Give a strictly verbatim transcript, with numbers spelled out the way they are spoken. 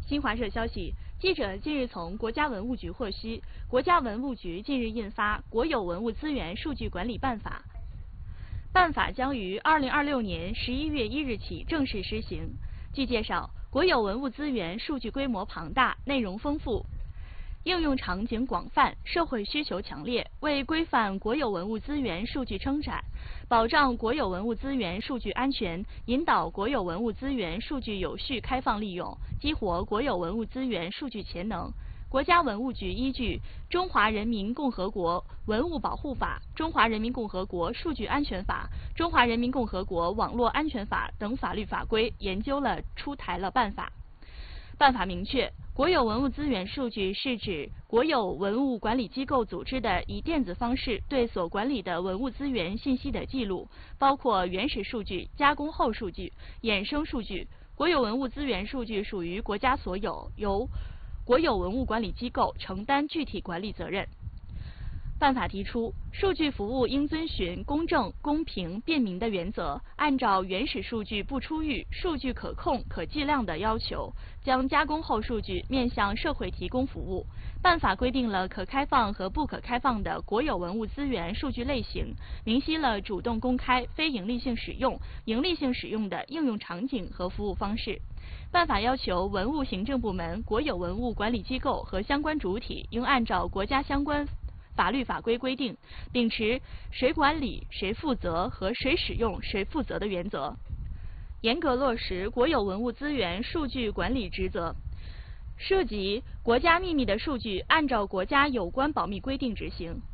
新华社消息，记者近日从国家文物局获悉，国家文物局近日印发《国有文物资源数据管理办法》，办法将于二零二六年十一月一日起正式施行。据介绍，国有文物资源数据规模庞大，内容丰富，应用场景广泛，社会需求强烈，为规范国有文物资源数据生产，保障国有文物资源数据安全，引导国有文物资源数据有序开放利用，激活国有文物资源数据潜能。国家文物局依据《中华人民共和国文物保护法》《中华人民共和国数据安全法》《中华人民共和国网络安全法》等法律法规，研究了出台了办法。办法明确，国有文物资源数据是指国有文物管理机构组织的以电子方式对所管理的文物资源信息的记录，包括原始数据、加工后数据、衍生数据。国有文物资源数据属于国家所有，由国有文物管理机构承担具体管理责任。办法提出，数据服务应遵循公正、公平、便民的原则，按照原始数据不出狱、数据可控、可计量的要求，将加工后数据面向社会提供服务。办法规定了可开放和不可开放的国有文物资源数据类型，明晰了主动公开、非营利性使用、营利性使用的应用场景和服务方式。办法要求文物行政部门、国有文物管理机构和相关主体应按照国家相关法律法规规定，秉持谁管理谁负责和谁使用谁负责的原则，严格落实国有文物资源数据管理职责。涉及国家秘密的数据，按照国家有关保密规定执行。